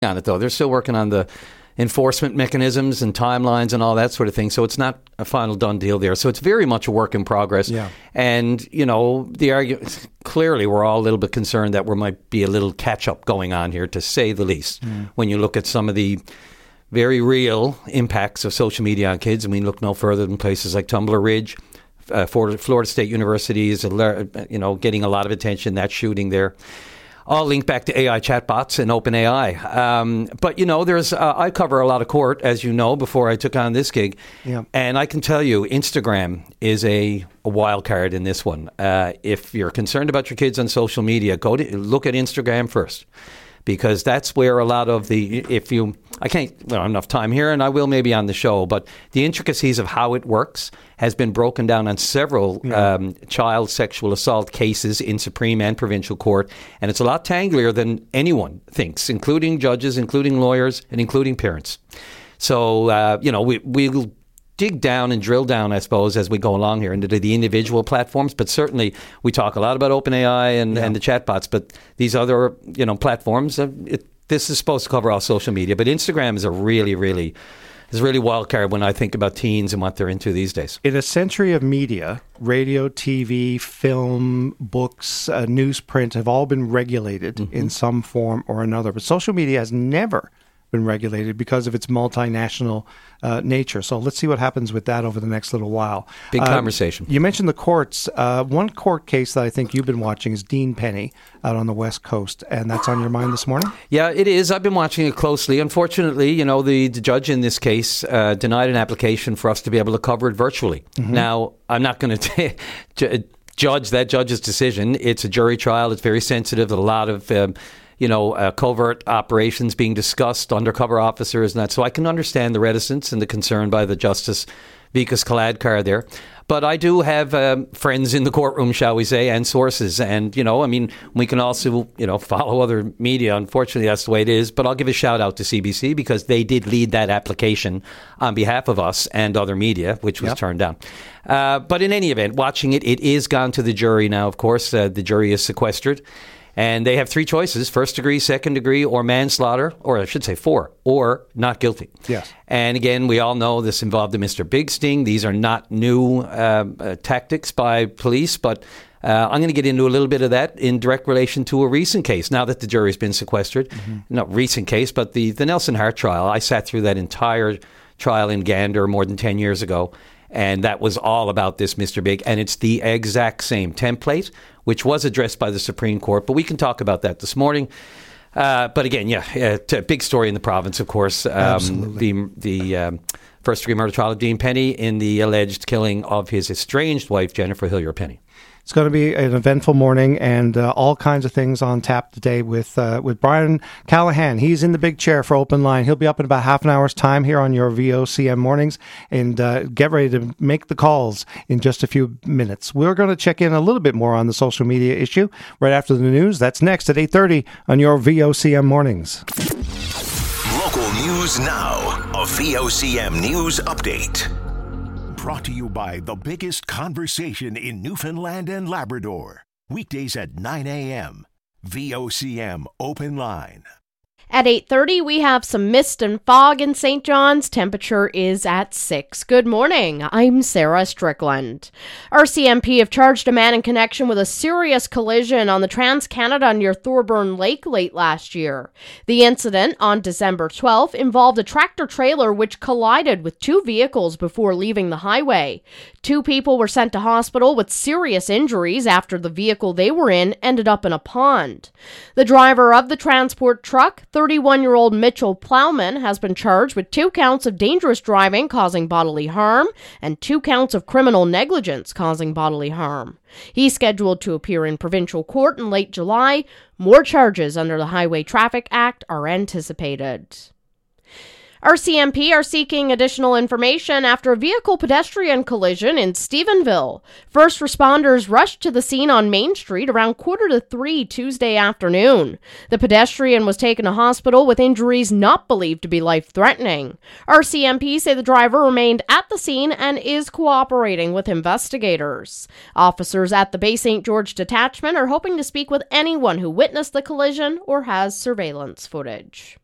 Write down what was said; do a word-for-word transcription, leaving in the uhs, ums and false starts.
on it, though. They're still working on the enforcement mechanisms and timelines and all that sort of thing. So it's not a final done deal there. So it's very much a work in progress. Yeah. And, you know, the argument, clearly we're all a little bit concerned that there might be a little catch-up going on here, to say the least, mm. when you look at some of the very real impacts of social media on kids. And we look no further than places like Tumbler Ridge. Uh, Florida State University is, you know, getting a lot of attention, that shooting there. All linked back to A I chatbots and OpenAI. Um, but, you know, there's uh, I cover a lot of court, as you know, before I took on this gig. Yeah. And I can tell you, Instagram is a, a wild card in this one. Uh, if you're concerned about your kids on social media, go to look at Instagram first. Because that's where a lot of the, if you, I can't, well, enough time here, and I will maybe on the show, but the intricacies of how it works has been broken down on several yeah. um, child sexual assault cases in Supreme and provincial court. And it's a lot tanglier than anyone thinks, including judges, including lawyers, and including parents. So, uh, you know, we, we'll dig down and drill down, I suppose, as we go along here into the individual platforms. But certainly we talk a lot about OpenAI and, yeah. and the chatbots, but these other, you know, platforms, uh, it, this is supposed to cover all social media. But Instagram is a really, really, is a really wild card when I think about teens and what they're into these days. In a century of media, radio, T V, film, books, uh, newsprint have all been regulated mm-hmm. in some form or another. But social media has never been regulated because of its multinational uh, nature. So let's see what happens with that over the next little while. Big uh, conversation. You mentioned the courts. Uh, one court case that I think you've been watching is Dean Penny out on the West Coast, and that's on your mind this morning? Yeah, it is. I've been watching it closely. Unfortunately, you know, the, the judge in this case uh, denied an application for us to be able to cover it virtually. Mm-hmm. Now, I'm not going to judge that judge's decision. It's a jury trial. It's very sensitive. A lot of um, you know, uh, covert operations being discussed, undercover officers and that. So I can understand the reticence and the concern by the Justice Vikas Kaladkar there. But I do have um, friends in the courtroom, shall we say, and sources. And, you know, I mean, we can also, you know, follow other media. Unfortunately, that's the way it is. But I'll give a shout out to C B C because they did lead that application on behalf of us and other media, which was yep. turned down. Uh, but in any event, watching it, it is gone to the jury now, of course. Uh, the jury is sequestered. And they have three choices: first degree, second degree, or manslaughter, or I should say four, or not guilty. Yes. And again, we all know this involved a Mister Big Sting. These are not new uh, uh, tactics by police, but uh, I'm going to get into a little bit of that in direct relation to a recent case, now that the jury's been sequestered. Mm-hmm. Not recent case, but the, the Nelson Hart trial. I sat through that entire trial in Gander more than ten years ago. And that was all about this Mister Big. And it's the exact same template, which was addressed by the Supreme Court. But we can talk about that this morning. Uh, but again, yeah, uh, a big story in the province, of course. Um, Absolutely. The, the um, first-degree murder trial of Dean Penny in the alleged killing of his estranged wife, Jennifer Hillier Penny. It's going to be an eventful morning and uh, all kinds of things on tap today with uh, with Brian Callahan. He's in the big chair for Open Line. He'll be up in about half an hour's time here on your V O C M mornings, and uh, get ready to make the calls in just a few minutes. We're going to check in a little bit more on the social media issue right after the news. That's next at eight thirty on your V O C M mornings. Local news now. A V O C M news update. Brought to you by the biggest conversation in Newfoundland and Labrador. Weekdays at nine a.m. V O C M Open Line. At eight thirty, we have some mist and fog in Saint John's. Temperature is at six. Good morning. I'm Sarah Strickland. R C M P have charged a man in connection with a serious collision on the Trans-Canada near Thorburn Lake late last year. The incident on December twelfth involved a tractor-trailer which collided with two vehicles before leaving the highway. Two people were sent to hospital with serious injuries after the vehicle they were in ended up in a pond. The driver of the transport truck, thirty-one-year-old Mitchell Plowman, has been charged with two counts of dangerous driving causing bodily harm and two counts of criminal negligence causing bodily harm. He's scheduled to appear in provincial court in late July. More charges under the Highway Traffic Act are anticipated. R C M P are seeking additional information after a vehicle-pedestrian collision in Stephenville. First responders rushed to the scene on Main Street around quarter to three Tuesday afternoon. The pedestrian was taken to hospital with injuries not believed to be life-threatening. R C M P say the driver remained at the scene and is cooperating with investigators. Officers at the Bay Saint George Detachment are hoping to speak with anyone who witnessed the collision or has surveillance footage.